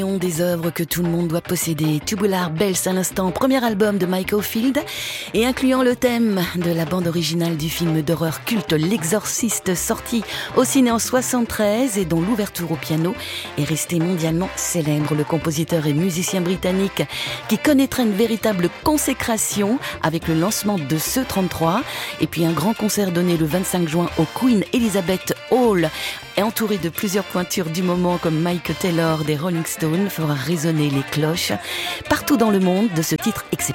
Des œuvres que tout le monde doit posséder. Tubular Bells à l'instant, premier album de Mike Oldfield et incluant le thème de la bande originale du film d'horreur culte L'Exorciste, sorti au ciné en 73 et dont l'ouverture au piano est restée mondialement célèbre. Le compositeur et musicien britannique qui connaîtra une véritable consécration avec le lancement de ce 33 et puis un grand concert donné le 25 juin au Queen Elizabeth Hall et entouré de plusieurs pointures du moment comme Mike Taylor des Rolling Stones fera résonner les cloches partout dans le monde de ce titre exceptionnel.